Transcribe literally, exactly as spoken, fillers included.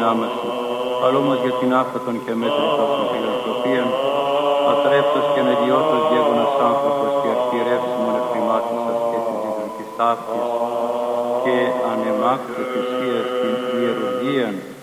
δυνάμεις σου, αλλά όμως για την άφατον και μέτρητον φιλανθρωπίαν, ατρέπτος και μεδιώτος γέγονας άνθρωπος και αρτηρεύσιμον εχρημάτισας και της ιδρυτής ταύτης και ανεμάκτου θυσίας την ιερουργίαν,